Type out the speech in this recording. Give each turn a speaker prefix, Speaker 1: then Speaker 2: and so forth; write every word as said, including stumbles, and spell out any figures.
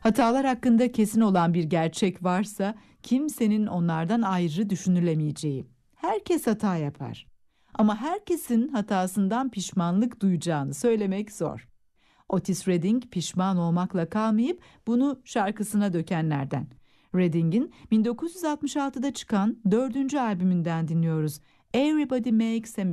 Speaker 1: Hatalar hakkında kesin olan bir gerçek varsa kimsenin onlardan ayrı düşünülemeyeceği. Herkes hata yapar. Ama herkesin hatasından pişmanlık duyacağını söylemek zor. Otis Redding pişman olmakla kalmayıp bunu şarkısına dökenlerden. Redding'in bin dokuz yüz altmış altıda çıkan dördüncü albümünden dinliyoruz. Everybody Makes a